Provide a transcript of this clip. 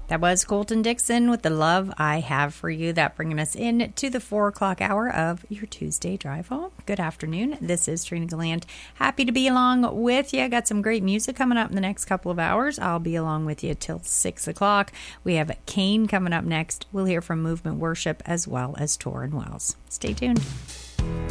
That was Colton Dixon with The Love I Have for You. That bringing us in to the 4 o'clock hour of your Tuesday drive home. Good afternoon. This is Trina Gallant. Happy to be along with you. Got some great music coming up in the next couple of hours. I'll be along with you till 6 o'clock. We have Kane coming up next. We'll hear from Movement Worship as well as Torrin Wells. Stay tuned.